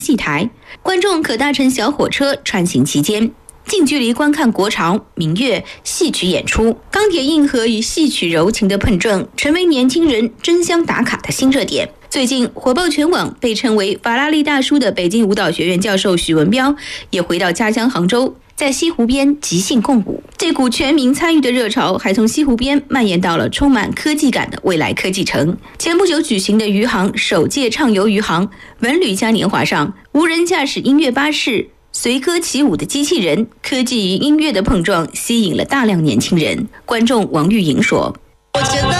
戏台，观众可搭乘小火车穿行期间，近距离观看国潮、民乐、戏曲演出。钢铁硬核与戏曲柔情的碰撞，成为年轻人争相打卡的新热点。最近火爆全网，被称为法拉利大叔的北京舞蹈学院教授许文彪也回到家乡杭州，在西湖边即兴共舞。这股全民参与的热潮还从西湖边蔓延到了充满科技感的未来科技城。前不久举行的余杭首届畅游余杭文旅嘉年华上，无人驾驶音乐巴士、随歌起舞的机器人，科技与音乐的碰撞吸引了大量年轻人。观众王玉莹说：“ 我觉得